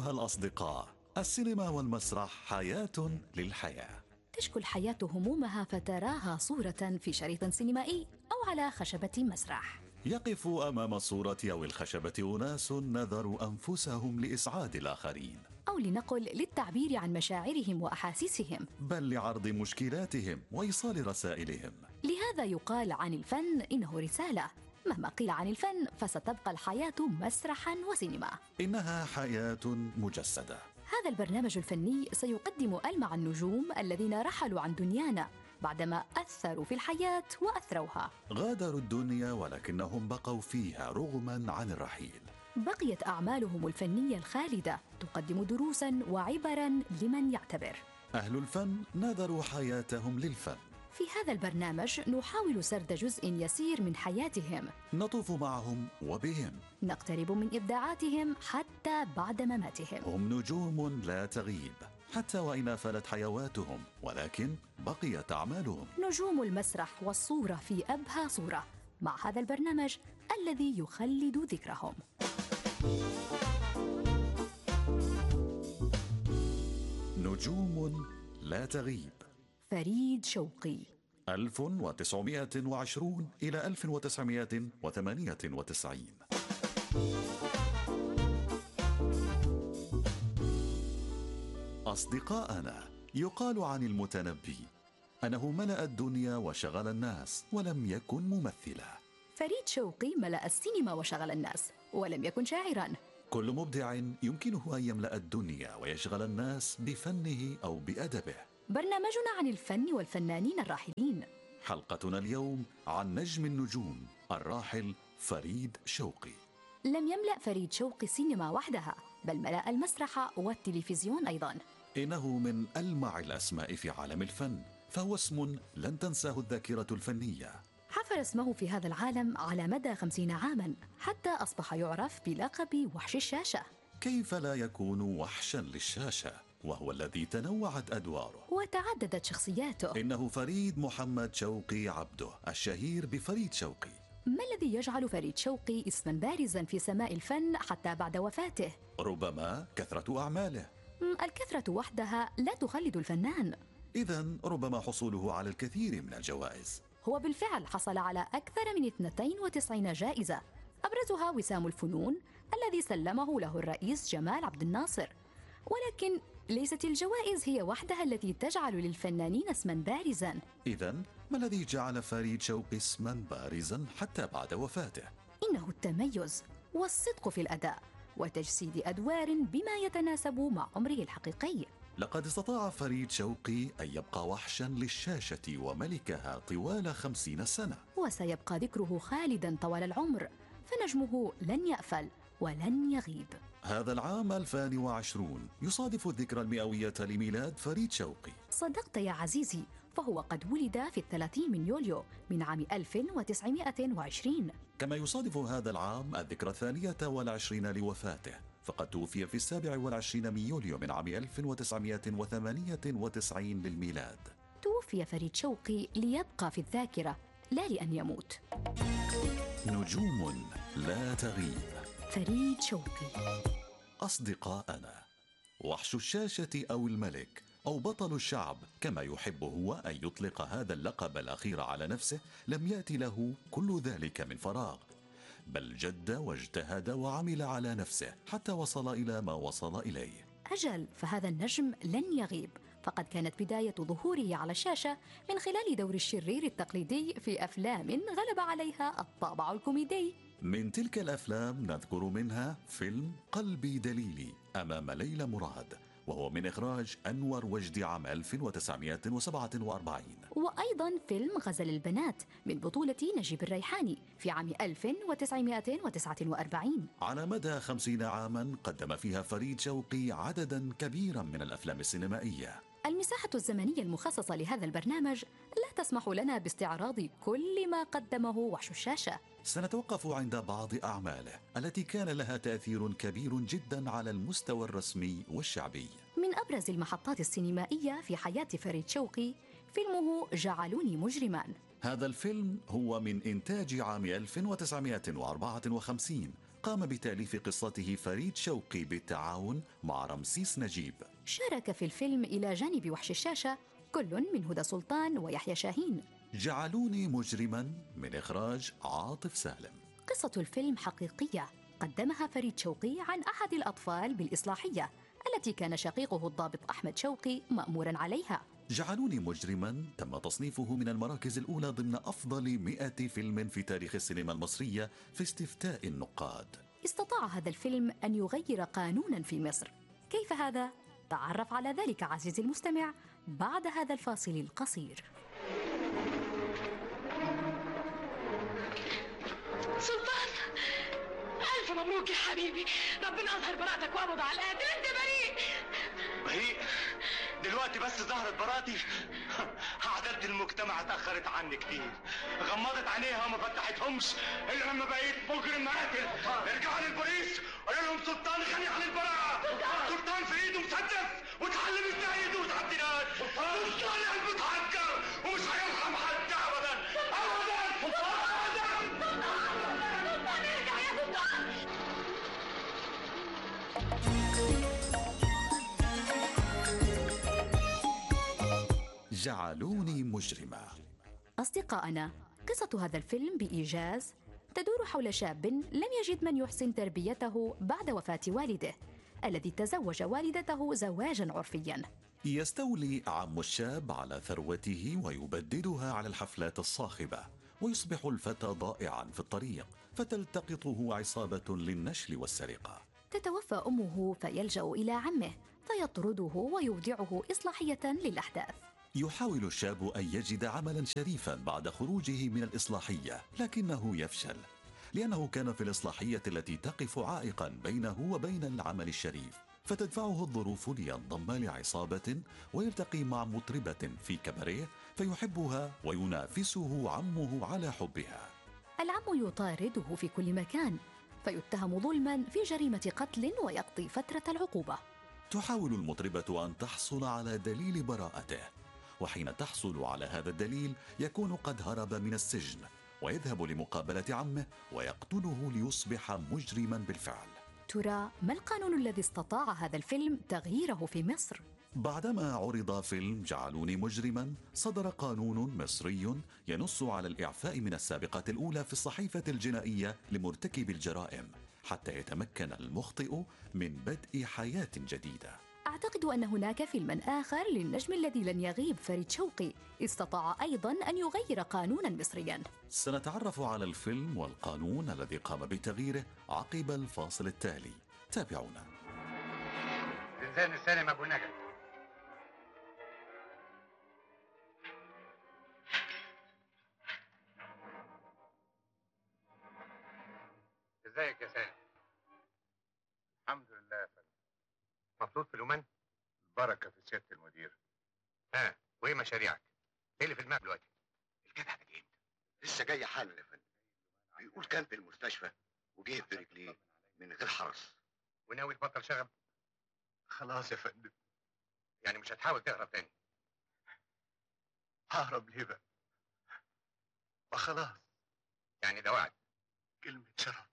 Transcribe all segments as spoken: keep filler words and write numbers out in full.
أيها الأصدقاء، السينما والمسرح حياة للحياة. تشكو الحياة همومها فتراها صورة في شريط سينمائي أو على خشبة مسرح. يقف أمام الصورة أو الخشبة أناس نذروا أنفسهم لإسعاد الآخرين، أو لنقل للتعبير عن مشاعرهم وأحاسيسهم، بل لعرض مشكلاتهم وإيصال رسائلهم. لهذا يقال عن الفن إنه رسالة. مهما قيل عن الفن فستبقى الحياة مسرحاً وسينما. إنها حياة مجسدة. هذا البرنامج الفني سيقدم ألمع النجوم الذين رحلوا عن دنيانا بعدما أثروا في الحياة وأثروها. غادروا الدنيا ولكنهم بقوا فيها رغماً عن الرحيل. بقيت أعمالهم الفنية الخالدة تقدم دروساً وعبراً لمن يعتبر. أهل الفن نذروا حياتهم للفن. في هذا البرنامج نحاول سرد جزء يسير من حياتهم، نطوف معهم وبهم، نقترب من إبداعاتهم حتى بعد مماتهم. هم نجوم لا تغيب حتى وإن فلت حيواتهم، ولكن بقيت أعمالهم. نجوم المسرح والصورة في أبهى صورة، مع هذا البرنامج الذي يخلد ذكرهم. نجوم لا تغيب. فريد شوقي. ألف وتسعمائة وعشرون إلى ألف وتسعمائة وثمانية وتسعين. أصدقاءنا، يقال عن المتنبي أنه ملأ الدنيا وشغل الناس ولم يكن ممثلا. فريد شوقي ملأ السينما وشغل الناس ولم يكن شاعرا. كل مبدع يمكنه أن يملأ الدنيا ويشغل الناس بفنه أو بأدبه. برنامجنا عن الفن والفنانين الراحلين. حلقتنا اليوم عن نجم النجوم الراحل فريد شوقي. لم يملأ فريد شوقي السينما وحدها، بل ملأ المسرح والتلفزيون أيضا. إنه من ألمع الأسماء في عالم الفن، فهو اسم لن تنساه الذاكرة الفنية. حفر اسمه في هذا العالم على مدى خمسين عاما حتى أصبح يعرف بلقب وحش الشاشة. كيف لا يكون وحشا للشاشة وهو الذي تنوعت أدواره وتعددت شخصياته؟ إنه فريد محمد شوقي عبده، الشهير بفريد شوقي. ما الذي يجعل فريد شوقي اسما بارزا في سماء الفن حتى بعد وفاته؟ ربما كثرة أعماله. الكثرة وحدها لا تخلد الفنان. إذن ربما حصوله على الكثير من الجوائز. هو بالفعل حصل على أكثر من اثنتين وتسعين جائزة، أبرزها وسام الفنون الذي سلمه له الرئيس جمال عبد الناصر. ولكن ليست الجوائز هي وحدها التي تجعل للفنانين اسما بارزا. إذن ما الذي جعل فريد شوقي اسما بارزا حتى بعد وفاته؟ إنه التميز والصدق في الأداء وتجسيد أدوار بما يتناسب مع عمره الحقيقي. لقد استطاع فريد شوقي أن يبقى وحشا للشاشة وملكها طوال خمسين سنة، وسيبقى ذكره خالدا طوال العمر، فنجمه لن يأفل ولن يغيب. هذا العام ألفين وعشرين يصادف الذكرى المئوية لميلاد فريد شوقي. صدقت يا عزيزي، فهو قد ولد في الثلاثين من يوليو من عام ألف وتسعمائة وعشرين. كما يصادف هذا العام الذكرى الثانية والعشرين لوفاته، فقد توفي في السابع والعشرين من يوليو من عام ألف وتسعمائة وثمانية وتسعين للميلاد. توفي فريد شوقي ليبقى في الذاكرة لا لأن يموت. نجوم لا تغيب. فريد شوقي. أصدقاءنا، وحش الشاشة أو الملك أو بطل الشعب كما يحب هو أن يطلق هذا اللقب الأخير على نفسه، لم يأتي له كل ذلك من فراغ، بل جد واجتهد وعمل على نفسه حتى وصل إلى ما وصل إليه. أجل، فهذا النجم لن يغيب، فقد كانت بداية ظهوره على الشاشة من خلال دور الشرير التقليدي في أفلام غلب عليها الطابع الكوميدي. من تلك الأفلام نذكر منها فيلم قلبي دليلي أمام ليلى مراد، وهو من إخراج أنور وجدي عام ألف وتسعمائة وسبعة وأربعين. وأيضا فيلم غزل البنات من بطولة نجيب الريحاني في عام ألف وتسعمائة وتسعة وأربعين. على مدى خمسين عاما قدم فيها فريد شوقي عددا كبيرا من الأفلام السينمائية. المساحة الزمنية المخصصة لهذا البرنامج لا تسمح لنا باستعراض كل ما قدمه وحش الشاشة. سنتوقف عند بعض أعماله التي كان لها تأثير كبير جدا على المستوى الرسمي والشعبي. من أبرز المحطات السينمائية في حياة فريد شوقي فيلمه جعلوني مجرما. هذا الفيلم هو من إنتاج عام ألف وتسعمائة وأربعة وخمسين، قام بتأليف قصته فريد شوقي بالتعاون مع رمسيس نجيب. شارك في الفيلم إلى جانب وحش الشاشة كل من هدى سلطان ويحيى شاهين. جعلوني مجرما من إخراج عاطف سالم. قصة الفيلم حقيقية قدمها فريد شوقي عن أحد الأطفال بالإصلاحية التي كان شقيقه الضابط أحمد شوقي مأموراً عليها. جعلوني مجرما تم تصنيفه من المراكز الأولى ضمن أفضل مئة فيلم في تاريخ السينما المصرية في استفتاء النقاد. استطاع هذا الفيلم أن يغير قانوناً في مصر. كيف هذا؟ تعرف على ذلك عزيزي المستمع بعد هذا الفاصل القصير. سلطان، ألف مبروك يا حبيبي، ربنا أظهر براءتك وقبض على القاتل، أنت بريء. بريء؟ دلوقتي بس ظهرت براءتي؟ عدالة المجتمع اتأخرت عني كتير، غمضت عينيها وما فتحتهمش إلا لما بقيت مجرم قاتل. ارجعوا للبوليس قولوا لهم سلطان غني عن البراءة، سلطان في إيده مسدس وتعلم إزاي يدوس على الدينار. سلطان قلبه اتحجر ومش هيرحم حد أبدا أبدا أبدا. سلطان ارجع يا سلطان. جعلوني مجرما. أصدقائنا، قصة هذا الفيلم بإيجاز تدور حول شاب لم يجد من يحسن تربيته بعد وفاة والده الذي تزوج والدته زواجا عرفيا. يستولي عم الشاب على ثروته ويبددها على الحفلات الصاخبة، ويصبح الفتى ضائعا في الطريق فتلتقطه عصابة للنشل والسرقة. تتوفى أمه فيلجأ إلى عمه فيطرده ويودعه إصلاحية للأحداث. يحاول الشاب أن يجد عملا شريفا بعد خروجه من الإصلاحية، لكنه يفشل لأنه كان في الإصلاحية التي تقف عائقا بينه وبين العمل الشريف، فتدفعه الظروف لينضم لعصابة ويلتقي مع مطربة في كباريه فيحبها وينافسه عمه على حبها. العم يطارده في كل مكان فيتهم ظلما في جريمة قتل ويقضي فترة العقوبة. تحاول المطربة أن تحصل على دليل براءته، وحين تحصل على هذا الدليل يكون قد هرب من السجن ويذهب لمقابلة عمه ويقتله ليصبح مجرما بالفعل. ترى ما القانون الذي استطاع هذا الفيلم تغييره في مصر؟ بعدما عرض فيلم جعلوني مجرما، صدر قانون مصري ينص على الإعفاء من السابقة الأولى في الصحيفة الجنائية لمرتكب الجرائم حتى يتمكن المخطئ من بدء حياة جديدة. أعتقد أن هناك فيلما آخر للنجم الذي لن يغيب فريد شوقي استطاع أيضا أن يغير قانونا مصريا. سنتعرف على الفيلم والقانون الذي قام بتغييره عقب الفاصل التالي. تابعونا. زنزان السالم أبو نجا. ازيك يا سالم؟ الحمد لله يا فندم. مبسوط في الأمان؟ البركة في سيادة المدير. ها، وإيه مشاريعك؟ إيه اللي في دماغك دلوقتي؟ الجدع ده جه امتى؟ لسه جاي حالا يا فندم. بيقول كان في المستشفى وجه برجليه من غير حرس. وناوي تبطل شغب؟ خلاص يا فندم. يعني مش هتحاول تهرب تاني؟ ههرب ليه بقى؟ ما خلاص. يعني ده وعد؟ كلمة شرف.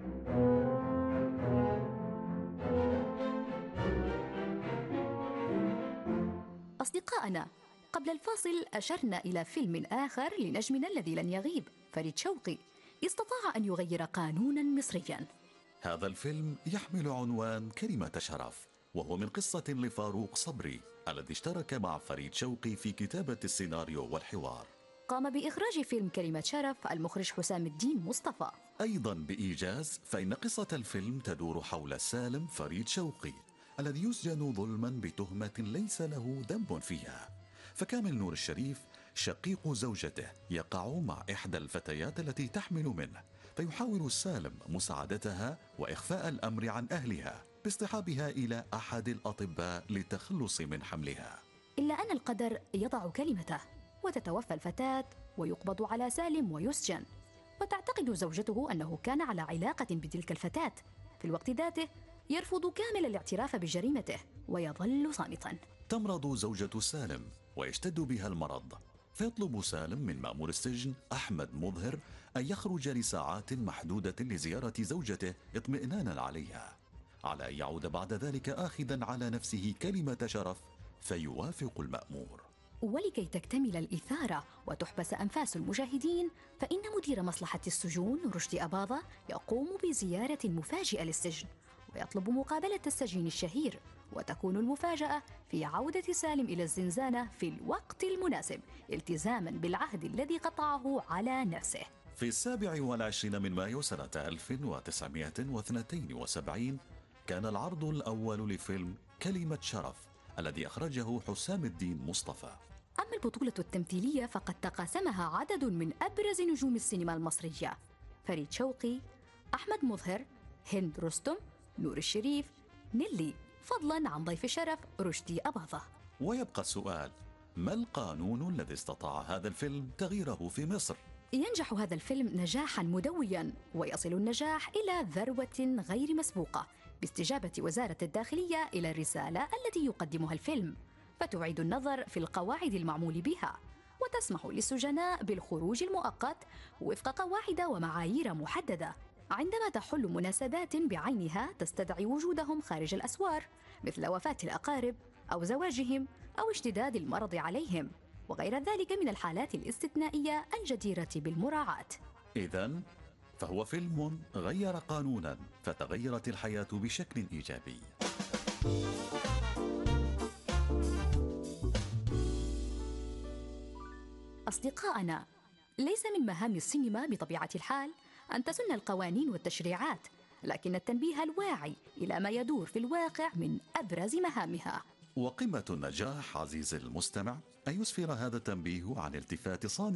أصدقائنا، قبل الفاصل أشرنا إلى فيلم آخر لنجمنا الذي لن يغيب فريد شوقي استطاع أن يغير قانونا مصريا. هذا الفيلم يحمل عنوان كلمة شرف، وهو من قصة لفاروق صبري الذي اشترك مع فريد شوقي في كتابة السيناريو والحوار. قام بإخراج فيلم كلمة شرف المخرج حسام الدين مصطفى. أيضا بإيجاز فإن قصة الفيلم تدور حول سالم فريد شوقي الذي يسجن ظلما بتهمة ليس له ذنب فيها، فكامل نور الشريف شقيق زوجته يقع مع إحدى الفتيات التي تحمل منه، فيحاول سالم مساعدتها وإخفاء الأمر عن أهلها باصطحابها إلى أحد الأطباء للتخلص من حملها. إلا أن القدر يضع كلمته وتتوفى الفتاة ويقبض على سالم ويسجن، وتعتقد زوجته أنه كان على علاقة بتلك الفتاة. في الوقت ذاته يرفض كامل الاعتراف بجريمته ويظل صامتا. تمرض زوجة سالم ويشتد بها المرض، فيطلب سالم من مأمور السجن أحمد مظهر أن يخرج لساعات محدودة لزيارة زوجته اطمئنانا عليها، على أن يعود بعد ذلك آخذا على نفسه كلمة شرف، فيوافق المأمور. ولكي تكتمل الإثارة وتحبس أنفاس المشاهدين، فإن مدير مصلحة السجون رشدي أباظة يقوم بزيارة مفاجئة للسجن ويطلب مقابلة السجين الشهير، وتكون المفاجأة في عودة سالم إلى الزنزانة في الوقت المناسب التزاما بالعهد الذي قطعه على نفسه. في السابع والعشرين من مايو سنة ألف وتسعمائة واثنين وسبعين كان العرض الأول لفيلم كلمة شرف الذي أخرجه حسام الدين مصطفى. أما البطولة التمثيلية فقد تقاسمها عدد من أبرز نجوم السينما المصرية: فريد شوقي، أحمد مظهر، هند رستم، نور الشريف، نيلي، فضلاً عن ضيف الشرف رشدي أباظة. ويبقى السؤال: ما القانون الذي استطاع هذا الفيلم تغييره في مصر؟ ينجح هذا الفيلم نجاحاً مدوياً، ويصل النجاح إلى ذروة غير مسبوقة باستجابة وزارة الداخلية إلى الرسالة التي يقدمها الفيلم، فتعيد النظر في القواعد المعمول بها، وتسمح للسجناء بالخروج المؤقت وفق قواعد ومعايير محددة عندما تحل مناسبات بعينها تستدعي وجودهم خارج الأسوار، مثل وفاة الأقارب أو زواجهم أو اشتداد المرض عليهم، وغير ذلك من الحالات الاستثنائية الجديرة بالمراعاة. إذن فهو فيلم غير قانونا فتغيرت الحياة بشكل إيجابي. أصدقائنا، ليس من مهام السينما بطبيعة الحال أن تسن القوانين والتشريعات، لكن التنبيه الواعي إلى ما يدور في الواقع من أبرز مهامها. وقمة النجاح عزيزي المستمع أن يسفر هذا التنبيه عن التفات صانع